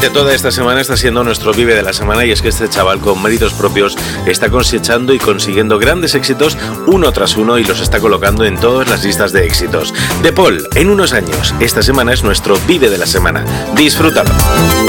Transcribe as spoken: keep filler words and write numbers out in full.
Durante toda esta semana está siendo nuestro Vive de la Semana, y es que este chaval con méritos propios está cosechando y consiguiendo grandes éxitos uno tras uno y los está colocando en todas las listas de éxitos. De Paul, en unos años, esta semana es nuestro Vive de la Semana. Disfrútalo.